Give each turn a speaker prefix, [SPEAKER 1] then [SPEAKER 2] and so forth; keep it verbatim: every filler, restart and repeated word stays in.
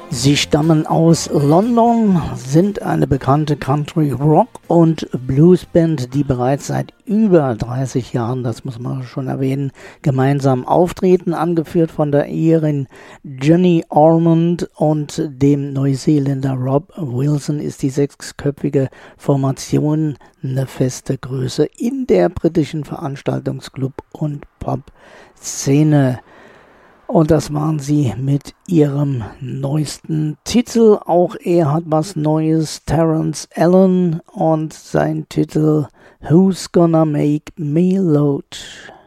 [SPEAKER 1] Sie stammen aus London, sind eine bekannte Country-Rock- und Bluesband, die bereits seit über dreißig Jahren, das muss man schon erwähnen, gemeinsam auftreten, angeführt von der Irin Jenny Ormond und dem Neuseeländer Rob Wilson, ist die sechsköpfige Formation eine feste Größe in der britischen Veranstaltungsclub- und Pop-Szene. Und das waren sie mit ihrem neuesten Titel. Auch er hat was Neues, Terence Allen, und sein Titel Who's Gonna Make Me Load?